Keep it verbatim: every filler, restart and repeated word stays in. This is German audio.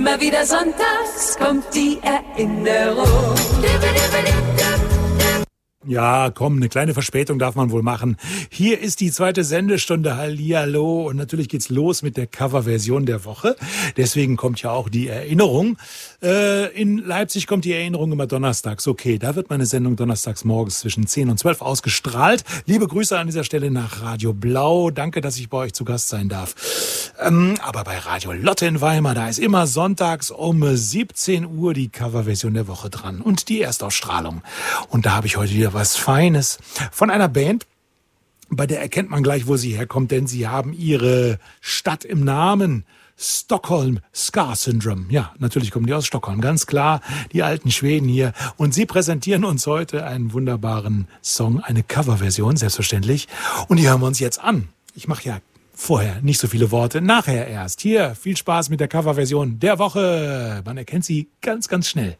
Immer wieder sonntags kommt die Erinnerung. Ja, komm, eine kleine Verspätung darf man wohl machen. Hier ist die zweite Sendestunde. Hallihallo. Und natürlich geht's los mit der Coverversion der Woche. Deswegen kommt ja auch die Erinnerung. Äh, in Leipzig kommt die Erinnerung immer donnerstags. Okay, da wird meine Sendung donnerstags morgens zwischen zehn und zwölf ausgestrahlt. Liebe Grüße an dieser Stelle nach Radio Blau. Danke, dass ich bei euch zu Gast sein darf. Ähm, aber bei Radio Lotte in Weimar, da ist immer sonntags um siebzehn Uhr die Coverversion der Woche dran. Und die Erstausstrahlung. Und da habe ich heute wieder was Feines von einer Band, bei der erkennt man gleich, wo sie herkommt, denn sie haben ihre Stadt im Namen. Stockholm Scar Syndrome. Ja, natürlich kommen die aus Stockholm, ganz klar, die alten Schweden hier. Und sie präsentieren uns heute einen wunderbaren Song, eine Coverversion, selbstverständlich. Und die hören wir uns jetzt an. Ich mache ja vorher nicht so viele Worte, nachher erst. Hier, viel Spaß mit der Coverversion der Woche. Man erkennt sie ganz, ganz schnell.